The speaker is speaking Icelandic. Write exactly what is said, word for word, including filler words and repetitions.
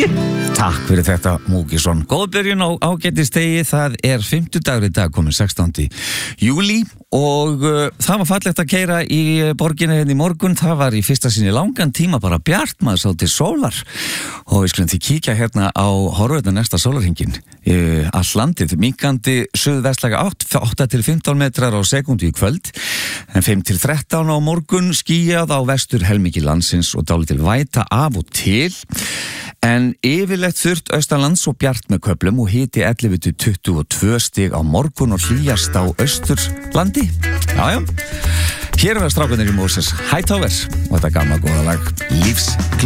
degi. Takk fyrir þetta, Múkisson. Góð byrjun á ágætistegi. Það er fimmtudagur í dag, komin sextánda júlí og uh, það var fallegt að keyra í borginni hérna í morgun. Það var í fyrsta sinni langan tíma bara bjart, maður sá til sólar og við skulum því kíkja hérna á horfurnar næsta sólarhringinn. Uh, all landið, minkandi suðvestlæga átt, átta til fimmtán metrar á sekundu í kvöld, en fimm til þrettán á morgun, skýjað á vestur helmingi landsins og dálítil væta af og til. En yfirleitt þurrt austanlands og bjart með köflum og hiti ellefu til tuttugu og tvö stig á morgun og hlýjast á austurlandi. Jájá. Hér er það strákarnir í Moses Hightower og þetta gamla góða lag Lífs